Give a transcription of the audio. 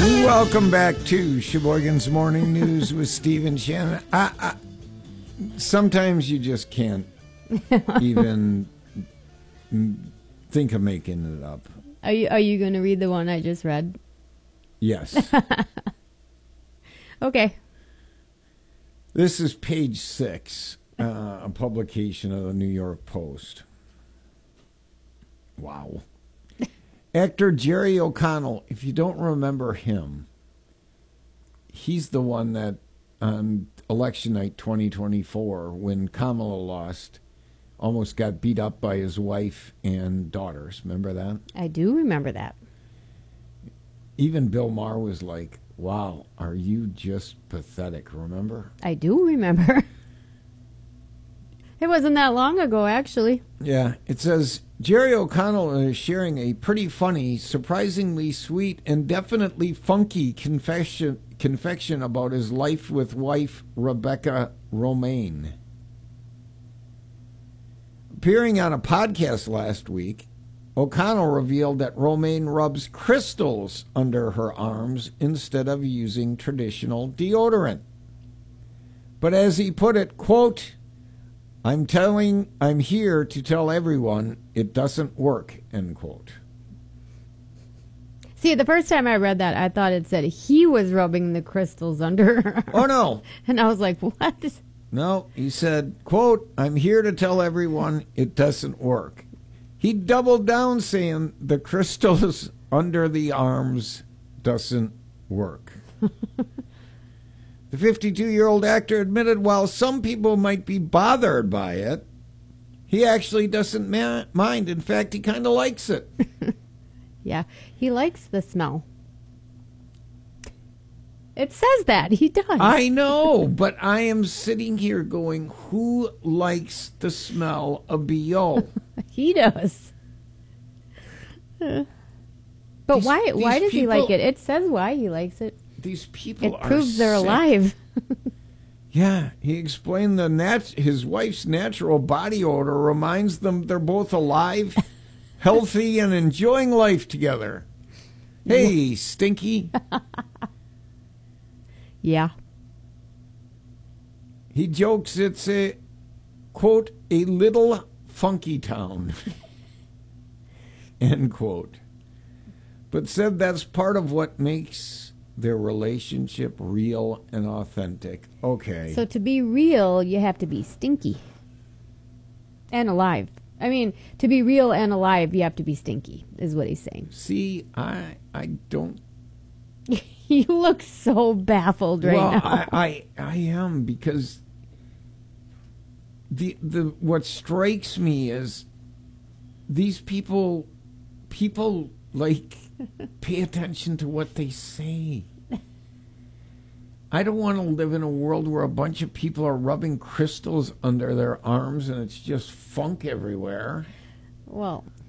Welcome back to Sheboygan's Morning News with Steve and Shannon. Sometimes you just can't even think of making it up. Are you going to read the one I just read? Yes. Okay. This is page 6, a publication of the New York Post. Wow. Actor Jerry O'Connell, if you don't remember him, he's the one that on election night 2024, when Kamala lost, almost got beat up by his wife and daughters. Remember that? I do remember that. Even Bill Maher was like, wow, are you just pathetic, remember? I do remember. It wasn't that long ago, actually. Yeah, it says, Jerry O'Connell is sharing a pretty funny, surprisingly sweet, and definitely funky confession about his life with wife Rebecca Romaine. Appearing on a podcast last week, O'Connell revealed that Romaine rubs crystals under her arms instead of using traditional deodorant. But as he put it, quote, I'm here to tell everyone it doesn't work, end quote. See, the first time I read that, I thought it said he was rubbing the crystals under her. Oh, no. And I was like, what? No, he said, quote, I'm here to tell everyone it doesn't work. He doubled down saying the crystals under the arms doesn't work. The 52-year-old actor admitted while some people might be bothered by it, he actually doesn't mind. In fact, he kind of likes it. Yeah, he likes the smell. It says that. He does. I know, but I am sitting here going, who likes the smell of B.O.? He does. But why does he like it? It says why he likes it. These people It proves they're alive. Yeah, he explained his wife's natural body odor reminds them they're both alive, healthy, and enjoying life together. Hey, Stinky. Yeah. He jokes it's a, quote, a little funky town, end quote. But said that's part of what makes their relationship real and authentic. Okay. So to be real, you have to be stinky. And alive. I mean, to be real and alive, you have to be stinky, is what he's saying. See, I don't... You look so baffled right now. I am, because the what strikes me is these people like pay attention to what they say. I don't want to live in a world where a bunch of people are rubbing crystals under their arms and it's just funk everywhere. Well,